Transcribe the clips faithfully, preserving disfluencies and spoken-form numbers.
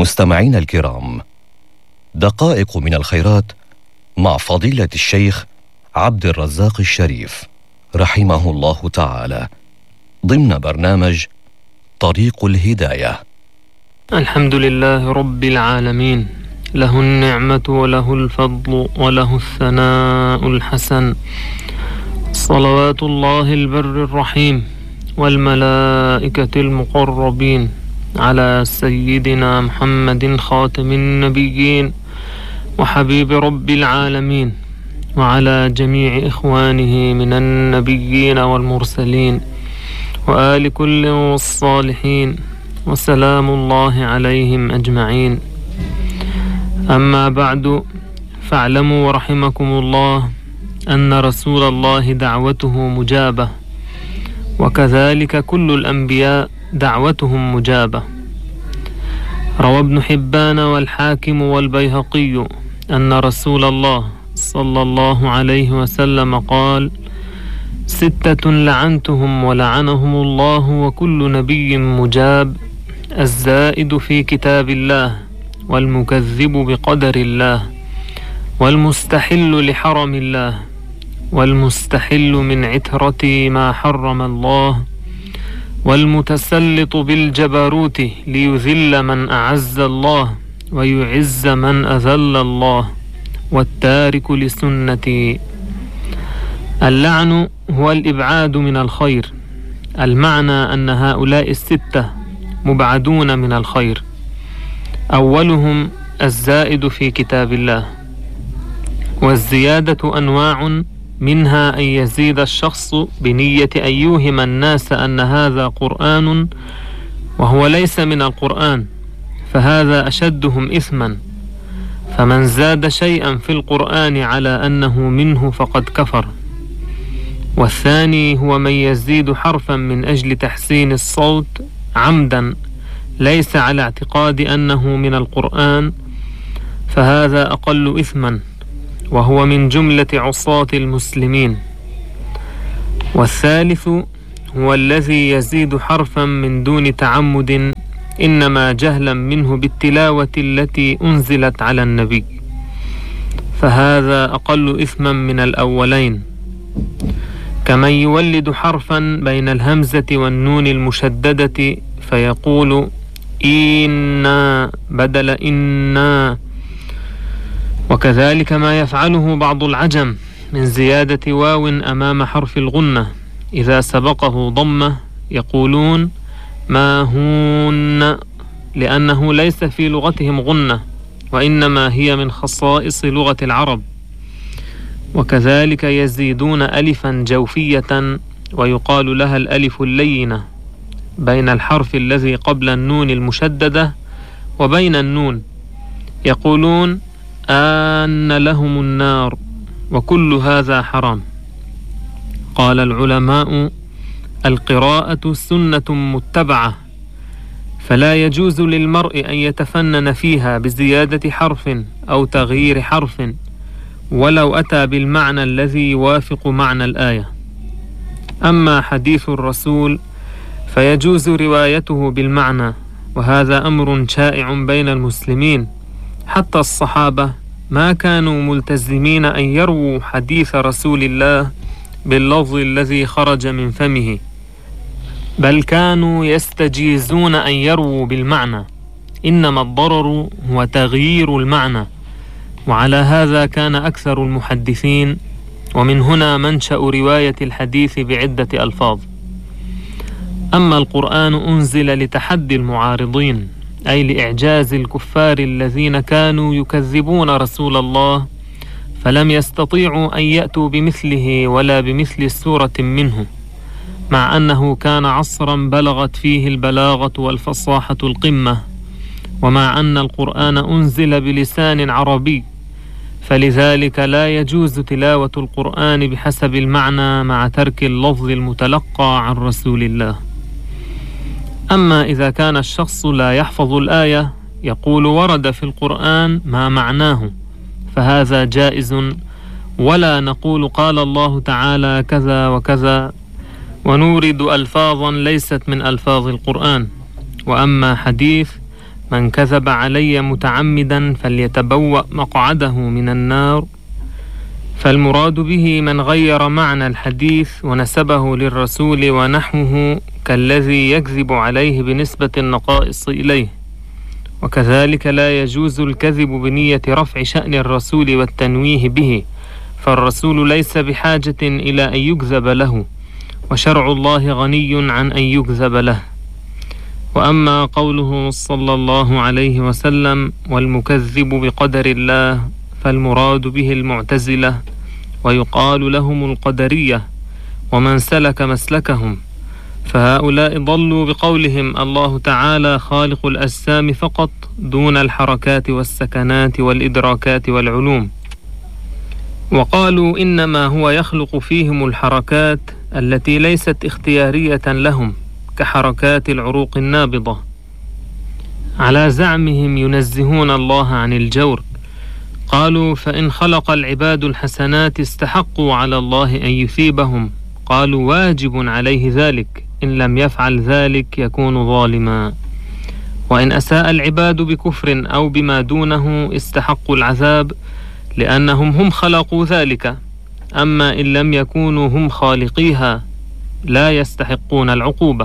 مستمعين الكرام، دقائق من الخيرات مع فضيلة الشيخ عبد الرزاق الشريف رحمه الله تعالى ضمن برنامج طريق الهداية. الحمد لله رب العالمين، له النعمة وله الفضل وله الثناء الحسن، صلوات الله البر الرحيم والملائكة المقربين على سيدنا محمد خاتم النبيين وحبيب رب العالمين، وعلى جميع إخوانه من النبيين والمرسلين وآل كل والصالحين، وسلام الله عليهم أجمعين. أما بعد، فاعلموا رحمكم الله أن رسول الله دعوته مجابة، وكذلك كل الأنبياء دعوتهم مجابة. روى ابن حبان والحاكم والبيهقي أن رسول الله صلى الله عليه وسلم قال: ستة لعنتهم ولعنهم الله وكل نبي مجاب: الزائد في كتاب الله، والمكذب بقدر الله، والمستحل لحرم الله، والمستحل من عترة ما حرم الله، والمتسلط بالجبروت ليذل من أعز الله ويعز من أذل الله، والتارك لسنتي. اللعن هو الإبعاد من الخير. المعنى أن هؤلاء الستة مبعدون من الخير. أولهم الزائد في كتاب الله، والزيادة أنواع، منها أن يزيد الشخص بنية أن يوهم الناس أن هذا قرآن وهو ليس من القرآن، فهذا أشدهم إثما، فمن زاد شيئا في القرآن على أنه منه فقد كفر. والثاني هو من يزيد حرفا من أجل تحسين الصوت عمدا ليس على اعتقاد أنه من القرآن، فهذا أقل إثما، وهو من جملة عصاة المسلمين. والثالث هو الذي يزيد حرفا من دون تعمد، إنما جهلا منه بالتلاوة التي أنزلت على النبي، فهذا أقل إثما من الأولين. كمن يولد حرفا بين الهمزة والنون المشددة فيقول إنا بدل إنا، وكذلك ما يفعله بعض العجم من زيادة واو أمام حرف الغنة إذا سبقه ضمة، يقولون ما هون، لأنه ليس في لغتهم غنة، وإنما هي من خصائص لغة العرب. وكذلك يزيدون ألفا جوفية ويقال لها الألف اللينة بين الحرف الذي قبل النون المشددة وبين النون، يقولون آن لهم النار، وكل هذا حرام. قال العلماء: القراءة سنة متبعة، فلا يجوز للمرء أن يتفنن فيها بزيادة حرف أو تغيير حرف ولو أتى بالمعنى الذي يوافق معنى الآية. أما حديث الرسول فيجوز روايته بالمعنى، وهذا أمر شائع بين المسلمين، حتى الصحابة ما كانوا ملتزمين أن يرووا حديث رسول الله باللفظ الذي خرج من فمه، بل كانوا يستجيزون أن يرووا بالمعنى، إنما الضرر هو تغيير المعنى. وعلى هذا كان أكثر المحدثين، ومن هنا منشأ رواية الحديث بعدة ألفاظ. أما القرآن أنزل لتحدي المعارضين، أي لإعجاز الكفار الذين كانوا يكذبون رسول الله، فلم يستطيعوا أن يأتوا بمثله ولا بمثل سورة منه، مع أنه كان عصرا بلغت فيه البلاغة والفصاحة القمة، ومع أن القرآن أنزل بلسان عربي، فلذلك لا يجوز تلاوة القرآن بحسب المعنى مع ترك اللفظ المتلقى عن رسول الله. أما إذا كان الشخص لا يحفظ الآية، يقول ورد في القرآن ما معناه، فهذا جائز، ولا نقول قال الله تعالى كذا وكذا ونورد ألفاظا ليست من ألفاظ القرآن. وأما حديث من كذب علي متعمدا فليتبوأ مقعده من النار، فالمراد به من غير معنى الحديث ونسبه للرسول ونحوه كالذي يكذب عليه بنسبة النقائص إليه. وكذلك لا يجوز الكذب بنية رفع شأن الرسول والتنويه به، فالرسول ليس بحاجة إلى أن يكذب له، وشرع الله غني عن أن يكذب له. وأما قوله صلى الله عليه وسلم والمكذب بقدر الله، فالمراد به المعتزلة، ويقال لهم القدرية، ومن سلك مسلكهم، فهؤلاء ضلوا بقولهم الله تعالى خالق الأجسام فقط دون الحركات والسكنات والإدراكات والعلوم، وقالوا إنما هو يخلق فيهم الحركات التي ليست اختيارية لهم كحركات العروق النابضة. على زعمهم ينزهون الله عن الجور. قالوا فإن خلق العباد الحسنات استحقوا على الله أن يثيبهم، قالوا واجب عليه ذلك، إن لم يفعل ذلك يكون ظالما. وإن أساء العباد بكفر أو بما دونه استحقوا العذاب، لأنهم هم خلقوا ذلك، أما إن لم يكونوا هم خالقيها لا يستحقون العقوبة.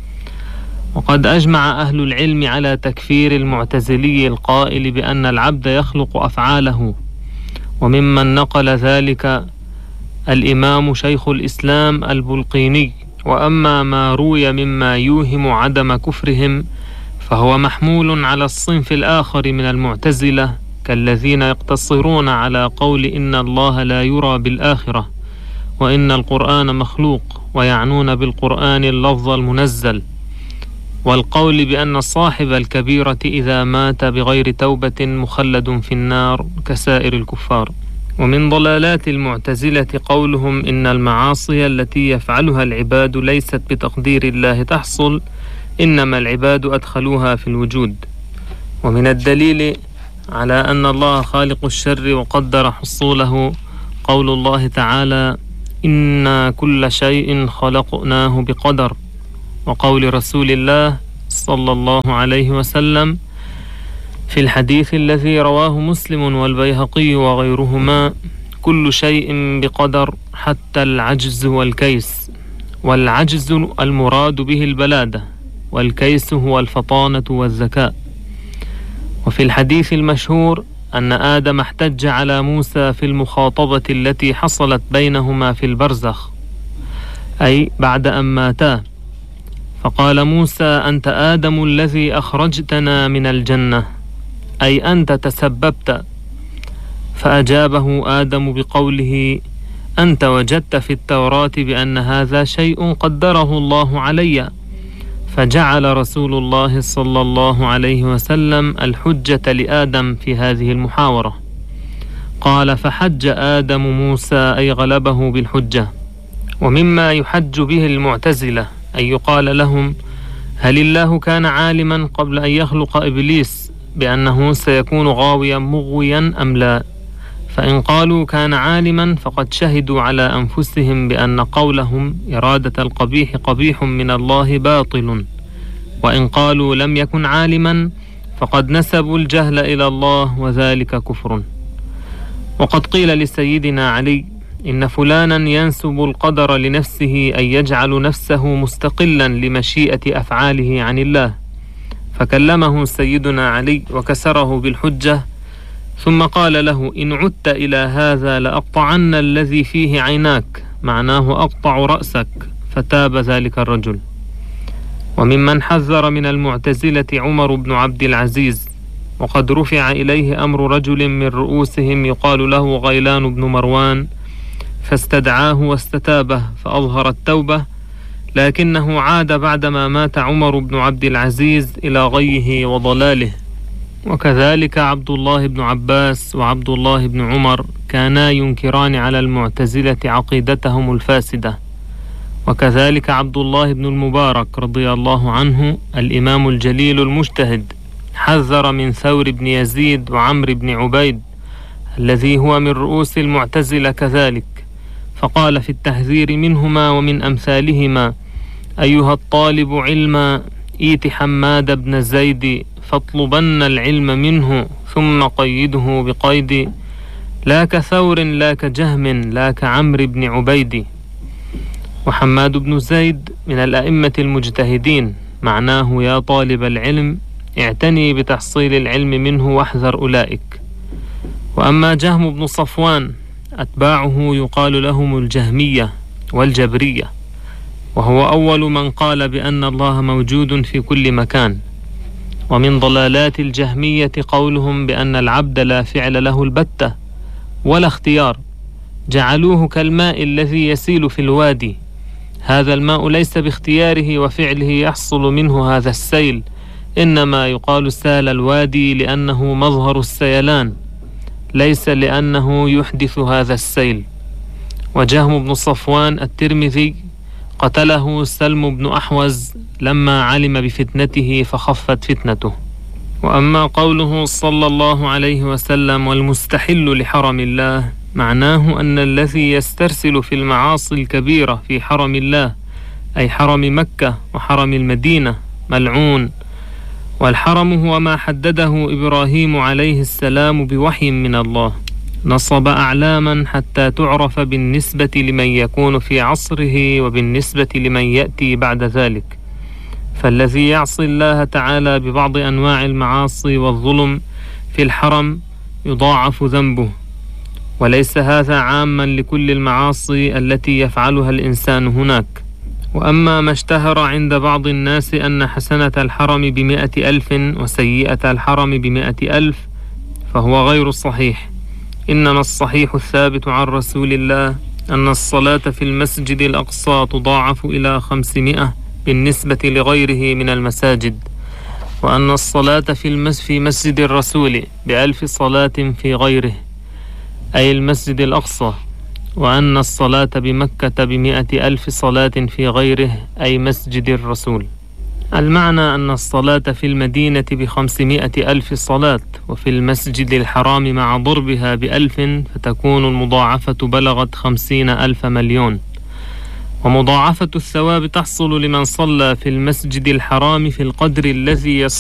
وقد أجمع أهل العلم على تكفير المعتزلي القائل بأن العبد يخلق أفعاله، وممن نقل ذلك الإمام شيخ الإسلام البلقيني. وأما ما روي مما يوهم عدم كفرهم فهو محمول على الصنف الآخر من المعتزلة، كالذين يقتصرون على قول إن الله لا يرى بالآخرة، وإن القرآن مخلوق، ويعنون بالقرآن اللفظ المنزل، والقول بأن صاحب الكبيرة إذا مات بغير توبة مخلد في النار كسائر الكفار. ومن ضلالات المعتزلة قولهم إن المعاصي التي يفعلها العباد ليست بتقدير الله تحصل، إنما العباد أدخلوها في الوجود. ومن الدليل على أن الله خالق الشر وقدر حصوله قول الله تعالى إنا كل شيء خلقناه بقدر، وقول رسول الله صلى الله عليه وسلم في الحديث الذي رواه مسلم والبيهقي وغيرهما كل شيء بقدر حتى العجز والكيس. والعجز المراد به البلادة، والكيس هو الفطانة والذكاء. وفي الحديث المشهور أن آدم احتج على موسى في المخاطبة التي حصلت بينهما في البرزخ، أي بعد أن ماتا، فقال موسى أنت آدم الذي أخرجتنا من الجنة، أي أنت تسببت. فأجابه آدم بقوله أنت وجدت في التوراة بأن هذا شيء قدره الله علي. فجعل رسول الله صلى الله عليه وسلم الحجة لآدم في هذه المحاورة. قال فحج آدم موسى أي غلبه بالحجة. ومما يحج به المعتزلة أن يقال لهم هل الله كان عالما قبل أن يخلق إبليس بأنه سيكون غاويا مغويا أم لا؟ فإن قالوا كان عالما فقد شهدوا على أنفسهم بأن قولهم إرادة القبيح قبيح من الله باطل، وإن قالوا لم يكن عالما فقد نسبوا الجهل إلى الله، وذلك كفر. وقد قيل لسيدنا علي إن فلانا ينسب القدر لنفسه أن يجعل نفسه مستقلا لمشيئة أفعاله عن الله، فكلمه سيدنا علي وكسره بالحجة، ثم قال له إن عدت إلى هذا لأقطعن الذي فيه عيناك، معناه أقطع رأسك، فتاب ذلك الرجل. وممن حذر من المعتزلة عمر بن عبد العزيز، وقد رفع إليه أمر رجل من رؤوسهم يقال له غيلان بن مروان، فاستدعاه واستتابه فأظهر التوبة، لكنه عاد بعدما مات عمر بن عبد العزيز إلى غيه وضلاله. وكذلك عبد الله بن عباس وعبد الله بن عمر كانا ينكران على المعتزلة عقيدتهم الفاسدة. وكذلك عبد الله بن المبارك رضي الله عنه الإمام الجليل المجتهد حذر من ثور بن يزيد وعمر بن عبيد الذي هو من رؤوس المعتزلة كذلك، فقال في التحذير منهما ومن أمثالهما أيها الطالب علما إيت حماد بن زيد فاطلبن العلم منه ثم قيده بقيد لا كثور لا كجهم لا كعمرو بن عبيد. وحماد بن زيد من الأئمة المجتهدين، معناه يا طالب العلم اعتني بتحصيل العلم منه واحذر أولئك. وأما جهم بن صفوان أتباعه يقال لهم الجهمية والجبرية، وهو أول من قال بأن الله موجود في كل مكان. ومن ضلالات الجهمية قولهم بأن العبد لا فعل له البتة ولا اختيار، جعلوه كالماء الذي يسيل في الوادي، هذا الماء ليس باختياره وفعله يحصل منه هذا السيل، إنما يقال سال الوادي لأنه مظهر السيلان، ليس لأنه يحدث هذا السيل. وجهم بن صفوان الترمذي قتله سلم بن أحوز لما علم بفتنته فخفت فتنته. وأما قوله صلى الله عليه وسلم والمستحل لحرم الله، معناه أن الذي يسترسل في المعاصي الكبيرة في حرم الله، أي حرم مكة وحرم المدينة، ملعون. والحرم هو ما حدده إبراهيم عليه السلام بوحي من الله، نصب أعلاما حتى تعرف بالنسبة لمن يكون في عصره وبالنسبة لمن يأتي بعد ذلك. فالذي يعصي الله تعالى ببعض أنواع المعاصي والظلم في الحرم يضاعف ذنبه، وليس هذا عاما لكل المعاصي التي يفعلها الإنسان هناك. وأما ما اشتهر عند بعض الناس أن حسنة الحرم بمئة ألف وسيئة الحرم بمئة ألف فهو غير صحيح، إنما الصحيح الثابت عن رسول الله أن الصلاة في المسجد الأقصى تضاعف إلى خمسمائة بالنسبة لغيره من المساجد، وأن الصلاة في المس في مسجد الرسول بألف صلاة في غيره أي المسجد الأقصى، وأن الصلاة بمكة بمئة ألف صلاة في غيره أي مسجد الرسول. المعنى أن الصلاة في المدينة بخمسمائة ألف صلاة، وفي المسجد الحرام مع ضربها بألف فتكون المضاعفة بلغت خمسين ألف مليون. ومضاعفة الثواب تحصل لمن صلى في المسجد الحرام في القدر الذي